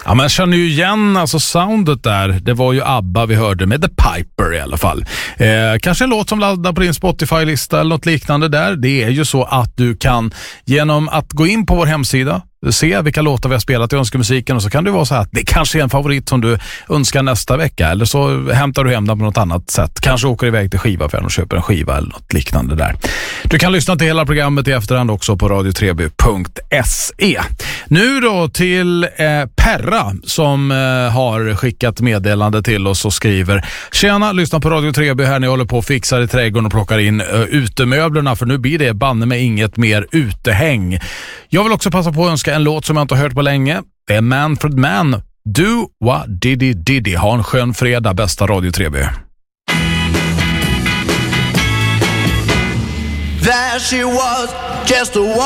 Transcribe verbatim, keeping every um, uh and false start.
Ja, men jag känner ju igen alltså soundet där. Det var ju ABBA vi hörde med The Piper i alla fall. Eh, kanske en låt som laddar på din Spotify-lista eller något liknande där. Det är ju så att du kan genom att gå in på vår hemsida se vilka låtar vi har spelat i önskemusiken, och så kan det vara så här att det kanske är en favorit som du önskar nästa vecka, eller så hämtar du hem den på något annat sätt. Kanske åker iväg till skivaffären och köper en skiva eller något liknande där. Du kan lyssna till hela programmet i efterhand också på radio tre b punkt se. Nu då till eh, Perra som eh, har skickat meddelande till oss och skriver: Tjena, lyssna på Radio tre B här när jag håller på och fixar i trädgården och plockar in uh, utemöblerna, för nu blir det banne med inget mer utehäng. Jag vill också passa på att önska en låt som jag inte har hört på länge. Det är Manfred Mann, Do What Diddy Diddy. Ha en skön fredag, bästa Radio tre B. There she was, just a